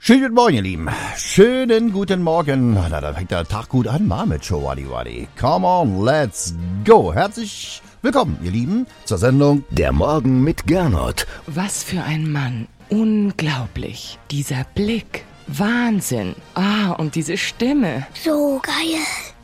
Schönen guten Morgen, ihr Lieben. Schönen guten Morgen. Na, da fängt der Tag gut an, mal mit Show Wadi Wadi. Come on, let's go. Herzlich willkommen, ihr Lieben, zur Sendung Der Morgen mit Gernot. Was für ein Mann. Unglaublich. Dieser Blick. Wahnsinn. Und diese Stimme. So geil.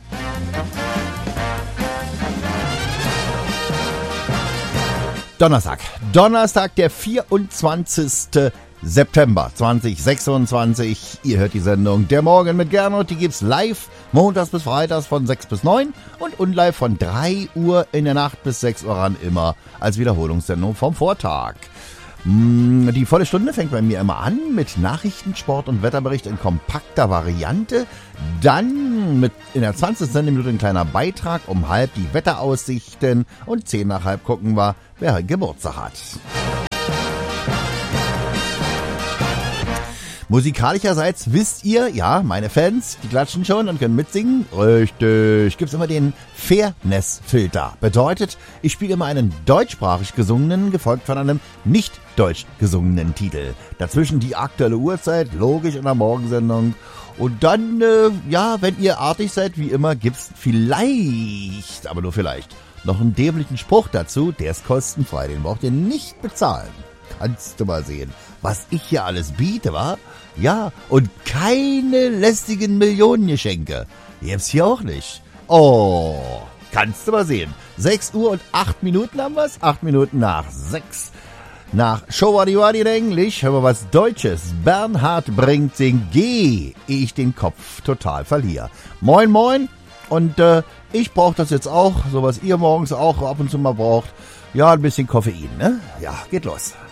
Donnerstag, der 24. September 2026. Ihr hört die Sendung Der Morgen mit Gernot. Die gibt's live montags bis freitags von 6 bis 9 und unlive von 3 Uhr in der Nacht bis 6 Uhr ran, immer als Wiederholungssendung vom Vortag. Die volle Stunde fängt bei mir immer an mit Nachrichten, Sport und Wetterbericht in kompakter Variante. Dann mit in der 20. Minute ein kleiner Beitrag, um halb die Wetteraussichten und 10 nach halb gucken wir, wer Geburtstag hat. Musikalischerseits wisst ihr, ja, meine Fans, die klatschen schon und können mitsingen. Richtig, gibt's immer den Fairness-Filter. Bedeutet, ich spiele immer einen deutschsprachig gesungenen, gefolgt von einem nicht deutsch gesungenen Titel. Dazwischen die aktuelle Uhrzeit, logisch in der Morgensendung. Und dann, wenn ihr artig seid, wie immer, gibt's vielleicht, aber nur vielleicht, noch einen dämlichen Spruch dazu, der ist kostenfrei, den braucht ihr nicht bezahlen. Kannst du mal sehen, was ich hier alles biete, wa? Ja, und keine lästigen Millionengeschenke. Jetzt hier auch nicht. Oh, kannst du mal sehen. 6 Uhr und 8 Minuten haben wir's. 8 Minuten nach 6. Nach Show Wadi Wadi in Englisch hören wir was Deutsches. Bernhard bringt den G, ehe ich den Kopf total verliere. Moin, moin. Und ich brauche das jetzt auch, so was ihr morgens auch ab und zu mal braucht. Ja, ein bisschen Koffein, ne? Ja, geht los.